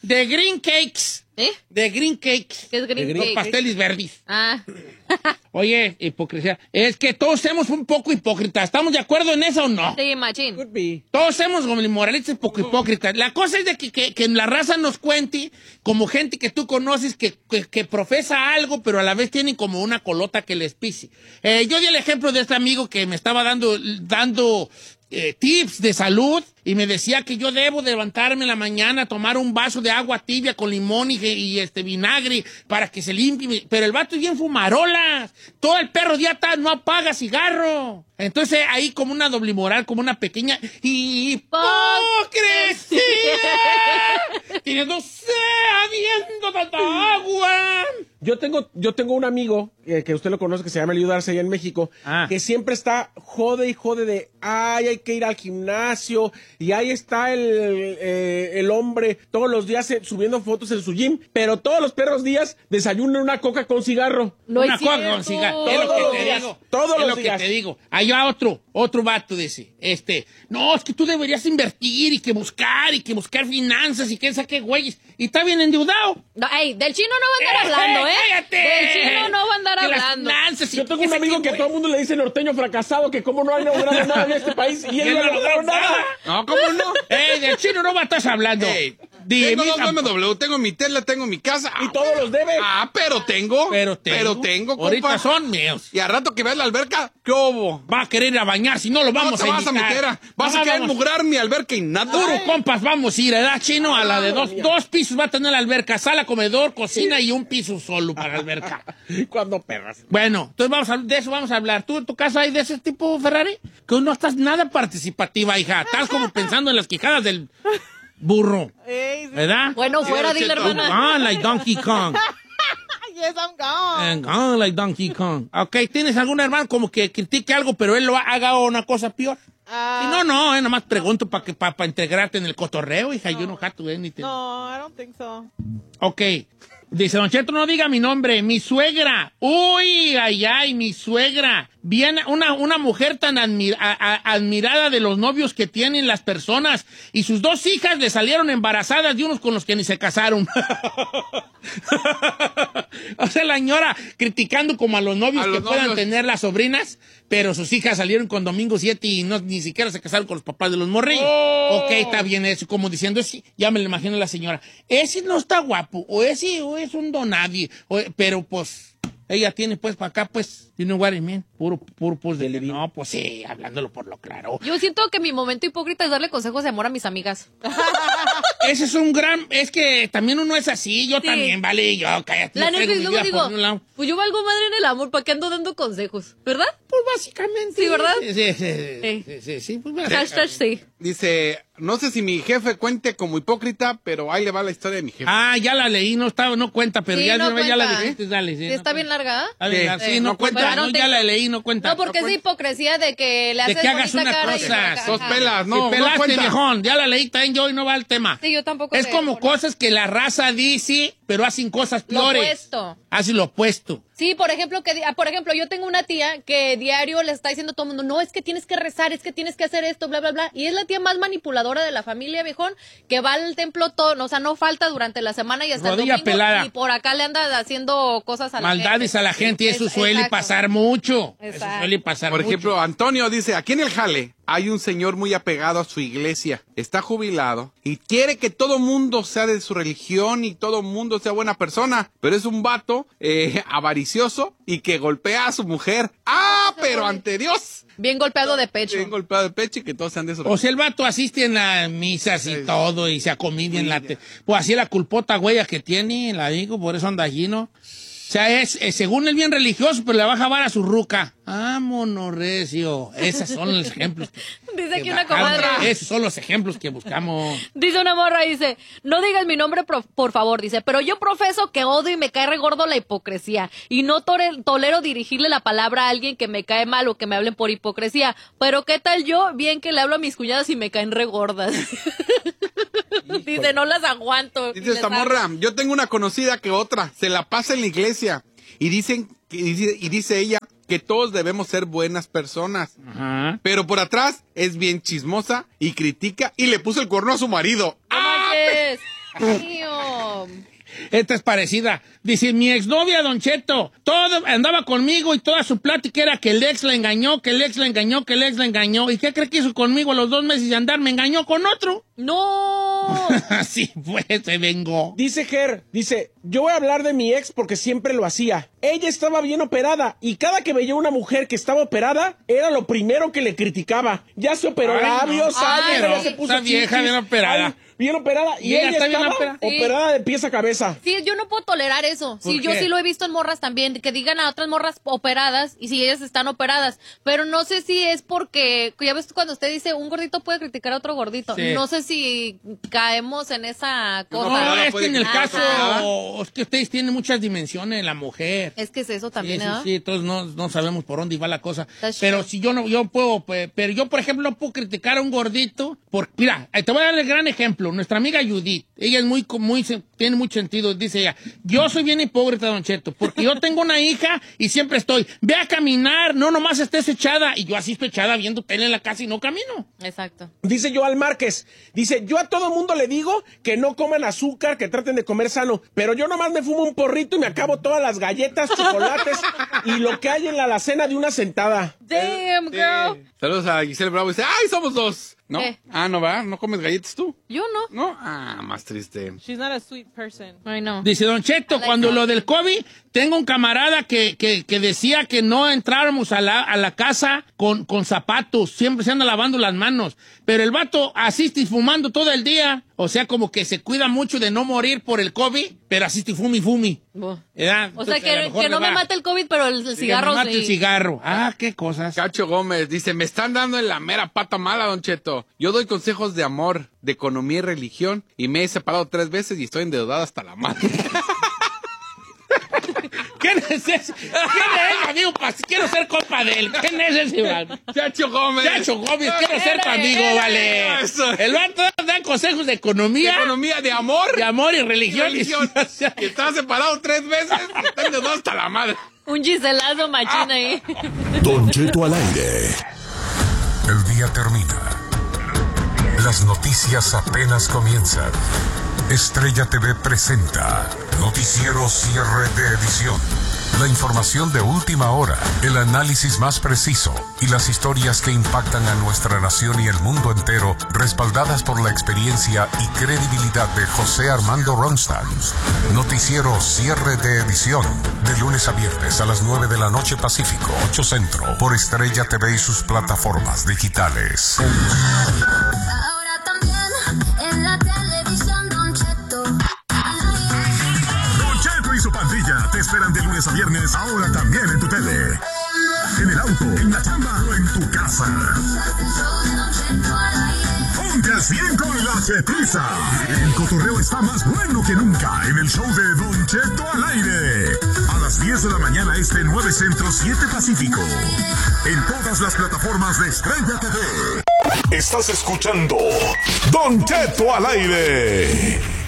De green cakes. De green cakes. ¿Qué es green Los cake? pasteles verdes. Ah. Oye, hipocresía. Es que todos somos un poco hipócritas. ¿Estamos de acuerdo en eso o no? Sí, machín. Could be. Todos somos como moralistas poco hipócritas. La cosa es de que la raza nos cuente, como gente que tú conoces, que profesa algo, pero a la vez tienen como una colota que les pise. Yo di el ejemplo de este amigo que me estaba dando tips de salud y me decía que yo debo de levantarme en la mañana, tomar un vaso de agua tibia con limón y vinagre para que se limpie. Pero el vato es bien fumarolas. Todo el perro día no apaga cigarro. Entonces ahí como una doble moral, como una pequeña hipocresía. Tirándose habiendo tanta agua. Yo tengo un amigo que usted lo conoce, que se llama Elio Darce allá en México, que siempre está jode y jode de, hay que ir al gimnasio, y ahí está el hombre todos los días subiendo fotos en su gym, pero todos los perros días desayunan una coca con cigarro. No una es coca cierto. con cigarro. Todos Es lo los que te días, digo. todos Es los lo que días. te digo. Hay otro vato dice, no, es que tú deberías invertir y que buscar finanzas y que saque güeyes. Y está bien endeudado. No, del chino no va a andar hablando, ¿eh? ¡Cállate! Del chino no va a andar Que las hablando. finanzas y Yo tengo que un amigo que todo el mundo le dice norteño fracasado, que cómo no ha logrado nada en este país, y él no ha logrado nada. No, ¿cómo no? Del chino no va a estar hablando. Ey, De tengo mí dos tampoco. BMW, tengo mi Tesla, tengo mi casa. Y todos los debe. Pero tengo. Pero tengo, ahorita compa. son míos. Y al rato que veas la alberca, ¿qué hubo? Va a querer ir a bañar, si no lo vamos No te a vas a invitar. meter vas a querer mugrar mi alberca y nada. Puro compas, vamos a ir, ¿verdad, chino? A la de dos pisos va a tener la alberca, sala, comedor, cocina y un piso solo para la alberca. Cuando perras. Bueno, entonces de eso vamos a hablar. ¿Tú en tu casa hay de ese tipo, Ferrari? Que no estás nada participativa, hija. Estás como pensando en las quijadas del burro, ¿verdad? Bueno, fuera, dile, hermana. Gone like Donkey Kong. Yes, I'm gone. And gone like Donkey Kong. Ok, ¿tienes algún hermano como que critique algo, pero él lo haga una cosa peor? Si no, nomás pregunto para integrarte en el cotorreo, hija. Yo no have to do anything. No, I don't think so. Ok. Dice, Don Cheto, no diga mi nombre. Mi suegra. Uy, ay, mi suegra. Bien, una mujer tan admirada de los novios que tienen las personas. Y sus 2 hijas le salieron embarazadas de unos con los que ni se casaron. O sea, la señora criticando como a los novios que puedan tener las sobrinas, pero sus hijas salieron con Domingo 7 y ni siquiera se casaron con los papás de los morrillos. Ok, está bien eso, como diciendo, ya me lo imagino a la señora. Ese no está guapo, o ese es un donadie, pero pues ella tiene pues para acá, pues, tiene un guarimén, puro pues de no, pues sí, hablándolo por lo claro. Yo siento que mi momento hipócrita es darle consejos de amor a mis amigas. Ese es es que también uno es así, yo también, vale, yo, cállate. La yo neta, traigo y mi luego vida por un digo, lado. pues yo valgo madre en el amor, ¿para qué ando dando consejos? ¿Verdad? Pues básicamente. Sí, ¿verdad? Sí, pues Hashtag sí. Dice, no sé si mi jefe cuente como hipócrita, pero ahí le va la historia de mi jefe. ya la leí, no cuenta, pero Sí, ya no ya la cuenta. dijiste, dale. Sí, ¿Está bien larga? Sí, no cuenta, Bueno, ya la leí, no cuenta. No, porque es de hipocresía de que le De haces que hagas bonita una cara y cosa, luego acá, Dos ajá. pelas, Y no pelaste, cuenta. viejón, ya la leí también yo y no va el tema. Sí, yo tampoco Es sé, como ¿no? cosas que la raza dice, pero hacen cosas Lo peores. opuesto. Hace lo opuesto. Sí, por ejemplo, yo tengo una tía que diario le está diciendo a todo el mundo, no, es que tienes que rezar, es que tienes que hacer esto, bla, bla, bla. Y es la tía más manipuladora de la familia, viejón, que va al templo todo, o sea, no falta durante la semana y hasta Rodilla el domingo. pelada. Y por acá le anda haciendo cosas a la Maldades gente. a la gente y eso suele Exacto. pasar mucho. Exacto. Eso suele pasar Por mucho. ejemplo, Antonio dice, aquí en el jale hay un señor muy apegado a su iglesia, está jubilado y quiere que todo mundo sea de su religión y todo mundo sea buena persona, pero es un vato avaricioso y que golpea a su mujer. Pero ante Dios. Bien golpeado de pecho. Bien golpeado de pecho y que todos sean de su O sea, el vato asiste en las misas y todo y se acomidia en la... Pues así la culpota huella que tiene, la digo, por eso anda allí, ¿no? O sea, es según él bien religioso, pero le va a jabar a su ruca. Vámonos, recio. Esos son los ejemplos. Dice aquí una comadre. Esos son los ejemplos que buscamos. Dice una morra, dice, no digas mi nombre, por favor, dice, pero yo profeso que odio y me cae re gordo la hipocresía. Y no tolero dirigirle la palabra a alguien que me cae mal o que me hablen por hipocresía. Pero ¿qué tal yo? Bien que le hablo a mis cuñadas y me caen re gordas. Dice, no las aguanto. Dice esta morra, yo tengo una conocida que otra, se la pasa en la iglesia y dice ella que todos debemos ser buenas personas. Ajá. Pero por atrás es bien chismosa y critica y le puso el cuerno a su marido. ¡No manches! Mío. Esta es parecida. Dice, mi exnovia, Don Cheto, todo andaba conmigo y toda su plática era que el ex la engañó, que el ex la engañó, que el ex la engañó. ¿Y qué cree que hizo conmigo a los 2 meses de andar? Me engañó con otro. ¡No! Así fue, se vengó. Dice Ger, yo voy a hablar de mi ex porque siempre lo hacía. Ella estaba bien operada y cada que veía una mujer que estaba operada, era lo primero que le criticaba. Ya se operó labios, ya se puso esa vieja chichis. bien operada. Ay, bien operada. Y ella está bien estaba operada de pies a cabeza. Sí, yo no puedo tolerar eso. Sí, yo sí lo he visto en morras también, que digan a otras morras operadas y si ellas están operadas. Pero no sé si es porque, ya ves cuando usted dice un gordito puede criticar a otro gordito. Sí. No sé si caemos en esa cosa. No, es que en el Ajá. caso, es que ustedes tienen muchas dimensiones, la mujer. Es que es eso también, Sí, ¿no? sí, entonces no sabemos por dónde va la cosa. That's Pero true. si yo puedo, pero yo, por ejemplo, no puedo criticar a un gordito. Mira, te voy a dar el gran ejemplo. Nuestra amiga Judith, ella es tiene mucho sentido. Dice ella, yo soy bien hipócrita, Don Cheto, porque yo tengo una hija y siempre estoy, ve a caminar, no nomás estés echada. Y yo así estoy echada viendo tele en la casa y no camino. Exacto. Dice Joal Márquez, yo a todo mundo le digo que no coman azúcar, que traten de comer sano, pero yo nomás me fumo un porrito y me acabo todas las galletas, chocolates y lo que hay en la alacena de una sentada. Damn, girl. Saludos a Giselle Bravo. Dice, ¡ay, somos 2! ¿No? ¿Qué? No va. ¿No comes galletas tú? Yo no. ¿No? Más triste. She's not a sweet person. Ay, no. Dice Don Cheto, cuando lo del COVID, tengo un camarada que decía que no entráramos a la casa con zapatos, siempre se anda lavando las manos, pero el vato asiste fumando todo el día, o sea, como que se cuida mucho de no morir por el COVID, pero asiste fumi. Buh. ¿Verdad? O sea, Entonces, a lo mejor que no le me va. mate el COVID, pero el cigarro Que me mate sí. el cigarro. Qué cosas. Cacho Gómez dice, me están dando en la mera pata mala, Don Cheto. Yo doy consejos de amor, de economía y religión, y me he separado 3 veces y estoy endeudada hasta la madre. ¿Quién es ese? ¿Quién es, amigo? Quiero ser compa de él. ¿Quién es ese, Iván? Chacho Gómez. Chacho Gómez, quiero ser tu amigo, vale. Eso. El vato da consejos de economía. Economía de amor. De amor y religión. Que estaba separado 3 veces y está endeudado hasta la madre. Un giselazo machín ahí. Don Cheto al aire. El día termina. Las noticias apenas comienzan. Estrella TV presenta Noticiero Cierre de Edición. La información de última hora, el análisis más preciso y las historias que impactan a nuestra nación y el mundo entero, respaldadas por la experiencia y credibilidad de José Armando Ronstadt. Noticiero Cierre de Edición, de lunes a viernes a las 9 de la noche Pacífico, 8 Centro, por Estrella TV y sus plataformas digitales. Ahora también en la televisión, Don Cheto. Don Cheto y su pandilla te esperan de lunes a viernes, ahora también en tu tele. En el auto, en la chamba o en tu casa. Ponte al 100 con la Chetiza. El cotorreo está más bueno que nunca en el show de Don Cheto al aire. A las 10 de la mañana este 9 Centro 7 Pacífico. En todas las plataformas de Estrella TV. Estás escuchando Don Cheto al aire.